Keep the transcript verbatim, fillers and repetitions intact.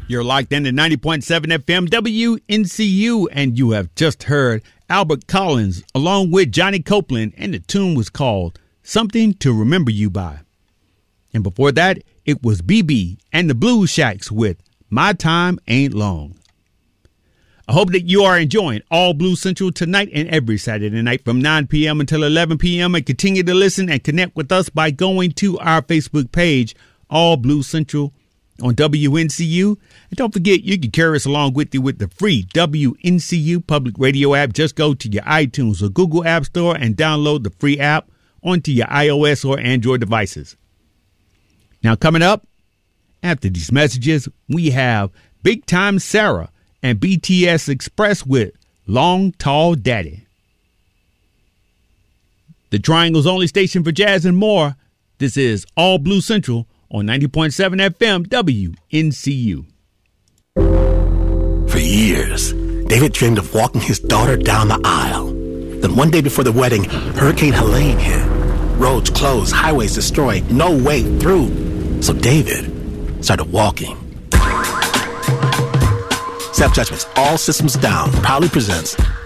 You're locked into ninety point seven F M W N C U, and you have just heard Albert Collins along with Johnny Copeland, and the tune was called Something to Remember You By. And before that, it was B B and the Blues Shacks with My Time Ain't Long. I hope that you are enjoying All Blues Central tonight and every Saturday night from nine p.m. until eleven p.m. and continue to listen and connect with us by going to our Facebook page, All Blues Central on W N C U. And don't forget, you can carry us along with you with the free W N C U public radio app. Just go to your iTunes or Google App Store and download the free app onto your iOS or Android devices. Now, coming up after these messages, we have Big Time Sarah and B T S Express with Long Tall Daddy. The Triangle's only station for jazz and more. This is All Blue Central on ninety point seven F M W N C U. For years, David dreamed of walking his daughter down the aisle. Then one day before the wedding, Hurricane Helene hit. Roads closed, highways destroyed, no way through. So David started walking. Snap Judgment's All Systems Down proudly presents